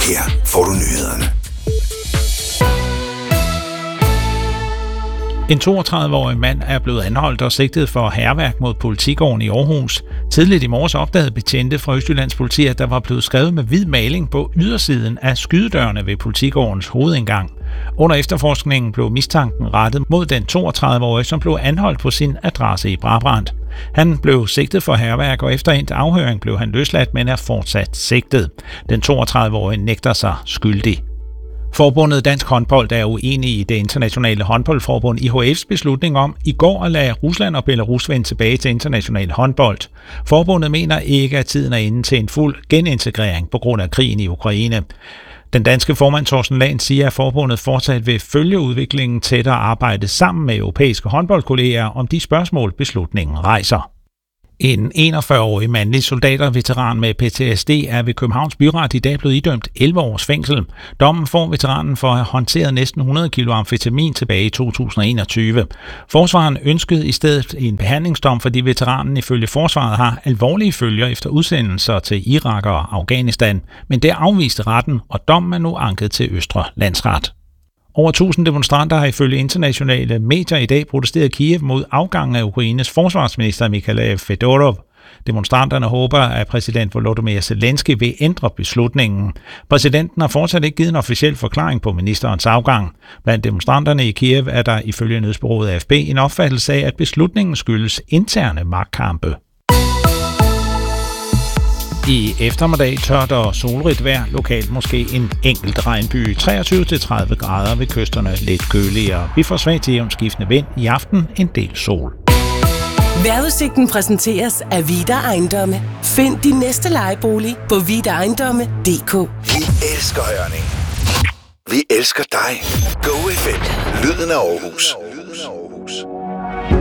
Her får du nyhederne. En 32-årig mand er blevet anholdt og sigtet for hærværk mod Politigården i Aarhus. Tidligt i morges opdagede betjente fra Østjyllands Politi, at der var blevet skrevet med hvid maling på ydersiden af skydedørene ved Politigårdens hovedindgang. Under efterforskningen blev mistanken rettet mod den 32-årige, som blev anholdt på sin adresse i Brabrand. Han blev sigtet for hærværk, og efter endt afhøring blev han løsladt, men er fortsat sigtet. Den 32-årige nægter sig skyldig. Forbundet Dansk Håndbold er uenig i det internationale håndboldforbund IHF's beslutning om i går at lade Rusland og Belarus vende tilbage til international håndbold. Forbundet mener ikke, at tiden er inde til en fuld genintegrering på grund af krigen i Ukraine. Den danske formand Torsten Lahn siger, at forbundet fortsat vil følge udviklingen tæt og arbejde sammen med europæiske håndboldkolleger om de spørgsmål, beslutningen rejser. En 41-årig mandlig soldaterveteran med PTSD er ved Københavns Byret i dag blevet idømt 11 års fængsel. Dommen får veteranen for at have håndteret næsten 100 kilo amfetamin tilbage i 2021. Forsvareren ønskede i stedet en behandlingsdom, fordi veteranen ifølge forsvaret har alvorlige følger efter udsendelser til Irak og Afghanistan. Men det afviste retten, og dommen er nu anket til Østre Landsret. Over 1000 demonstranter har ifølge internationale medier i dag protesteret i Kiev mod afgangen af Ukraines forsvarsminister Mikhail Fedorov. Demonstranterne håber, at præsident Volodymyr Zelensky vil ændre beslutningen. Præsidenten har fortsat ikke givet en officiel forklaring på ministerens afgang. Blandt demonstranterne i Kiev er der ifølge nyhedsbureauet AFP en opfattelse af, at beslutningen skyldes interne magtkampe. I eftermiddag tørt og solrigt vejr, lokalt måske en enkelt regnby, 23-30 grader ved kysterne, lidt køligere. Vi får svag til jævnskiftende vind, i aften en del sol. Vejrudsigten præsenteres af Vida Ejendomme. Find din næste lejebolig på vidaejendomme.dk. Vi elsker Hørning. Vi elsker dig. Go FM. Lyden af Aarhus.